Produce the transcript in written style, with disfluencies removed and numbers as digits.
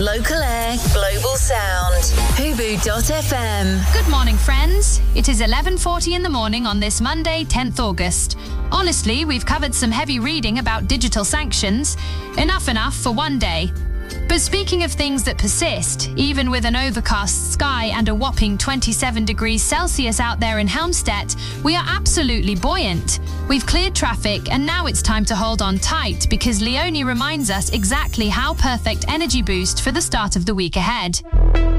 Local air, global sound. Hubu.fm. Good morning, friends. It is 11:40 in the morning on this Monday, 10th August. Honestly, we've covered some heavy reading about digital sanctions. Enough for one day. But speaking of things that persist, even with an overcast sky and a whopping 27 degrees Celsius out there in Helmstedt, we are absolutely buoyant. We've cleared traffic and now it's time to hold on tight because Leonie reminds us exactly how perfect energy boost for the start of the week ahead.